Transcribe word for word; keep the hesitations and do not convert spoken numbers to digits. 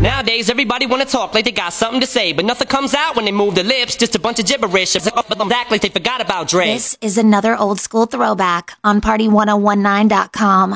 Nowadays, everybody wanna talk like they got something to say, but nothing comes out when they move their lips, just a bunch of gibberish. Act like they forgot about Dre. This is another old school throwback on party ten nineteen dot com.